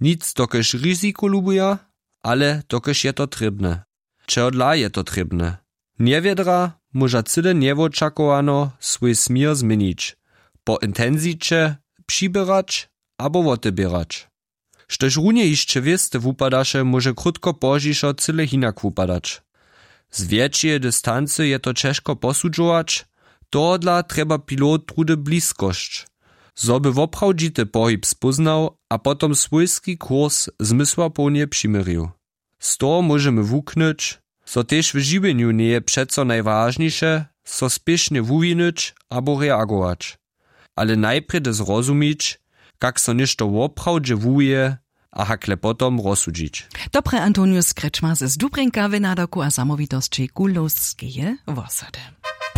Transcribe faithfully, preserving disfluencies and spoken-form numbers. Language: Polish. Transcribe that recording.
Nic dokež riziku lubuja, ale dokež je to trybne. Čehodla je to trybne. Niewiedra może cyle niewoczakowano swój smier zmienić, po intenzicie przybierać albo odbierać. Štož runie jeszcze wieste wupadaše, może krótko pożiszo cyle hinak wupadać. Z większej dystancy je to ciężko posudzować, tohodla treba pilot trudy bliskość, zoby woprawdzity pohyb spoznał, a potom swójski kurs zmysłapownie przymyrił. Z toho możemy wuknąć, so też w żywieniu nie je przeco najważniejsze, so spiesznie wuwinąć albo reagować. Ale najpierw zrozumieć, jak so ništo woprawdźe wuje, a hakle potom rozsudzić. Dobre Antonius Krečmar z Dubrinka w nadoku a samowitości Kulowskie Wosady.